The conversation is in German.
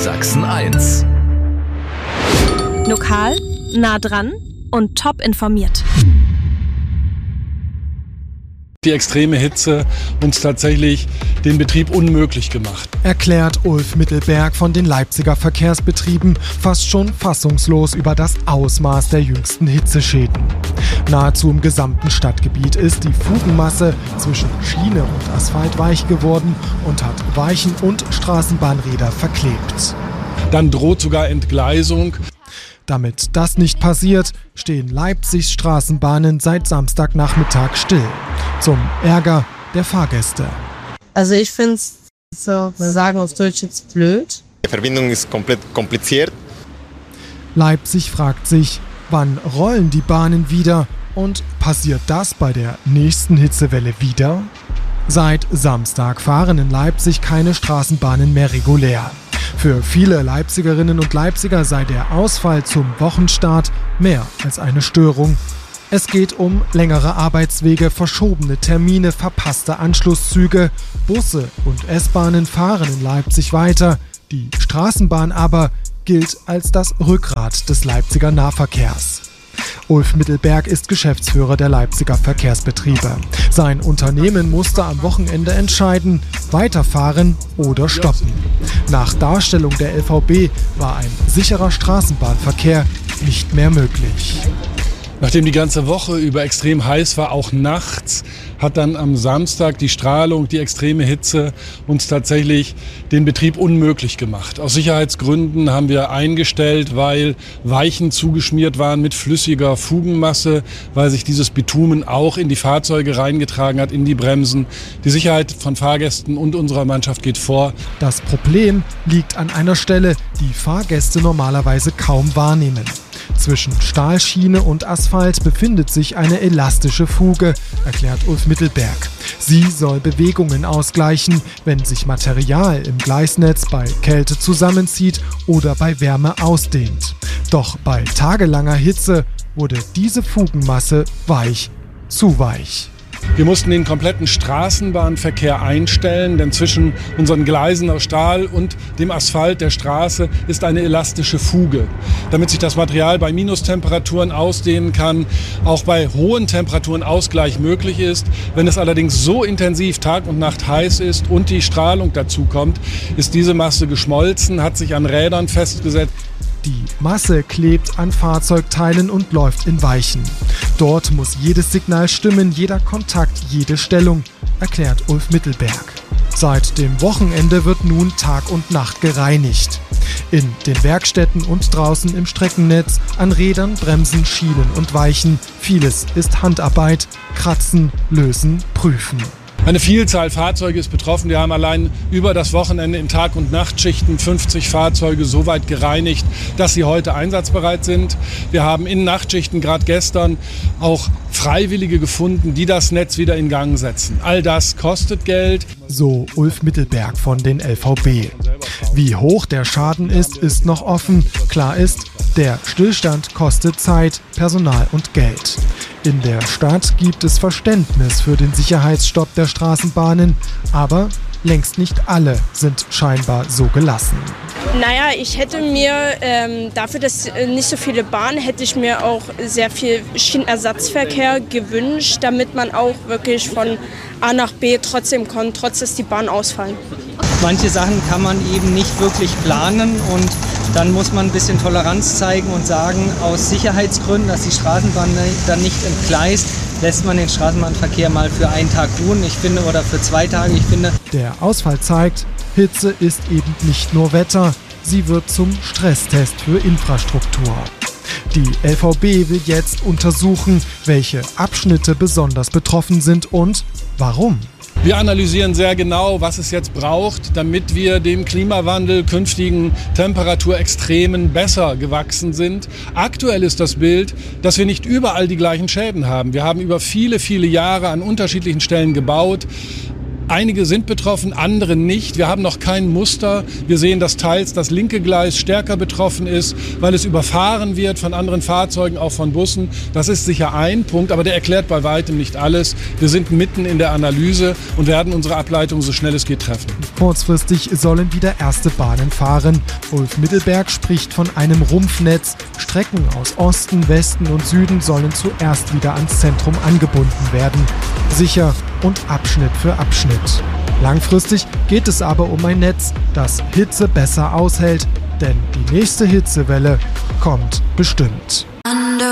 Sachsen 1. Lokal, nah dran und top informiert. Die extreme Hitze uns tatsächlich den Betrieb unmöglich gemacht. Erklärt Ulf Mittelberg von den Leipziger Verkehrsbetrieben fast schon fassungslos über das Ausmaß der jüngsten Hitzeschäden. Nahezu im gesamten Stadtgebiet ist die Fugenmasse zwischen Schiene und Asphalt weich geworden und hat Weichen und Straßenbahnräder verklebt. Dann droht sogar Entgleisung. Damit das nicht passiert, stehen Leipzigs Straßenbahnen seit Samstagnachmittag still. Zum Ärger der Fahrgäste. Also ich finde es, so, wir sagen auf Deutsch jetzt blöd. Die Verbindung ist komplett kompliziert. Leipzig fragt sich, wann rollen die Bahnen wieder und passiert das bei der nächsten Hitzewelle wieder? Seit Samstag fahren in Leipzig keine Straßenbahnen mehr regulär. Für viele Leipzigerinnen und Leipziger sei der Ausfall zum Wochenstart mehr als eine Störung. Es geht um längere Arbeitswege, verschobene Termine, verpasste Anschlusszüge. Busse und S-Bahnen fahren in Leipzig weiter. Die Straßenbahn aber gilt als das Rückgrat des Leipziger Nahverkehrs. Ulf Mittelberg ist Geschäftsführer der Leipziger Verkehrsbetriebe. Sein Unternehmen musste am Wochenende entscheiden, weiterfahren oder stoppen. Nach Darstellung der LVB war ein sicherer Straßenbahnverkehr nicht mehr möglich. Nachdem die ganze Woche über extrem heiß war, auch nachts, hat dann am Samstag die Strahlung, die extreme Hitze uns tatsächlich den Betrieb unmöglich gemacht. Aus Sicherheitsgründen haben wir eingestellt, weil Weichen zugeschmiert waren mit flüssiger Fugenmasse, weil sich dieses Bitumen auch in die Fahrzeuge reingetragen hat, in die Bremsen. Die Sicherheit von Fahrgästen und unserer Mannschaft geht vor. Das Problem liegt an einer Stelle, die Fahrgäste normalerweise kaum wahrnehmen. Zwischen Stahlschiene und Asphalt befindet sich eine elastische Fuge, erklärt Ulf Mittelberg. Sie soll Bewegungen ausgleichen, wenn sich Material im Gleisnetz bei Kälte zusammenzieht oder bei Wärme ausdehnt. Doch bei tagelanger Hitze wurde diese Fugenmasse weich, zu weich. Wir mussten den kompletten Straßenbahnverkehr einstellen, denn zwischen unseren Gleisen aus Stahl und dem Asphalt der Straße ist eine elastische Fuge, damit sich das Material bei Minustemperaturen ausdehnen kann, auch bei hohen Temperaturen Ausgleich möglich ist. Wenn es allerdings so intensiv Tag und Nacht heiß ist und die Strahlung dazu kommt, ist diese Masse geschmolzen, hat sich an Rädern festgesetzt. Die Masse klebt an Fahrzeugteilen und läuft in Weichen. Dort muss jedes Signal stimmen, jeder Kontakt, jede Stellung, erklärt Ulf Mittelberg. Seit dem Wochenende wird nun Tag und Nacht gereinigt. In den Werkstätten und draußen im Streckennetz, an Rädern, Bremsen, Schienen und Weichen. Vieles ist Handarbeit, kratzen, lösen, prüfen. Eine Vielzahl Fahrzeuge ist betroffen. Wir haben allein über das Wochenende in Tag- und Nachtschichten 50 Fahrzeuge so weit gereinigt, dass sie heute einsatzbereit sind. Wir haben in Nachtschichten gerade gestern auch Freiwillige gefunden, die das Netz wieder in Gang setzen. All das kostet Geld. So Ulf Mittelberg von den LVB. Wie hoch der Schaden ist, ist noch offen. Klar ist, der Stillstand kostet Zeit, Personal und Geld. In der Stadt gibt es Verständnis für den Sicherheitsstopp der Straßenbahnen, aber längst nicht alle sind scheinbar so gelassen. Naja, ich hätte mir dafür, dass nicht so viele Bahnen, hätte ich mir auch sehr viel Schienenersatzverkehr gewünscht, damit man auch wirklich von A nach B trotzdem kommt, trotz dass die Bahnen ausfallen. Manche Sachen kann man eben nicht wirklich planen und dann muss man ein bisschen Toleranz zeigen und sagen, aus Sicherheitsgründen, dass die Straßenbahn dann nicht entgleist, lässt man den Straßenbahnverkehr mal für einen Tag ruhen, ich finde, oder für 2 Tage, ich finde. Der Ausfall zeigt, Hitze ist eben nicht nur Wetter, sie wird zum Stresstest für Infrastruktur. Die LVB will jetzt untersuchen, welche Abschnitte besonders betroffen sind und warum. Wir analysieren sehr genau, was es jetzt braucht, damit wir dem Klimawandel, künftigen Temperaturextremen besser gewachsen sind. Aktuell ist das Bild, dass wir nicht überall die gleichen Schäden haben. Wir haben über viele, viele Jahre an unterschiedlichen Stellen gebaut. Einige sind betroffen, andere nicht. Wir haben noch kein Muster. Wir sehen, dass teils das linke Gleis stärker betroffen ist, weil es überfahren wird von anderen Fahrzeugen, auch von Bussen. Das ist sicher ein Punkt, aber der erklärt bei weitem nicht alles. Wir sind mitten in der Analyse und werden unsere Ableitung so schnell es geht treffen. Kurzfristig sollen wieder erste Bahnen fahren. Ulf Mittelberg spricht von einem Rumpfnetz. Strecken aus Osten, Westen und Süden sollen zuerst wieder ans Zentrum angebunden werden. Sicher und Abschnitt für Abschnitt. Langfristig geht es aber um ein Netz, das Hitze besser aushält, denn die nächste Hitzewelle kommt bestimmt.